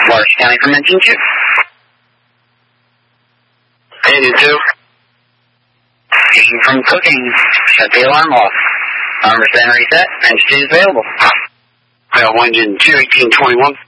Large County from engine 2. Engine 2. Speaking from cooking. Shut the alarm off. Armor's been reset. Engine 2 is available. Engine 2, 1821.